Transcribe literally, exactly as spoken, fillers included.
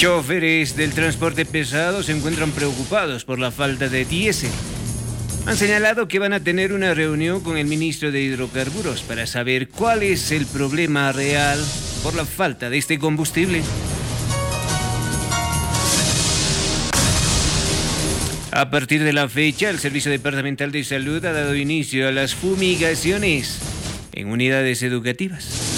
Choferes del transporte pesado se encuentran preocupados por la falta de diésel. Han señalado que van a tener una reunión con el ministro de Hidrocarburos para saber cuál es el problema real por la falta de este combustible. A partir de la fecha, el Servicio Departamental de Salud ha dado inicio a las fumigaciones en unidades educativas.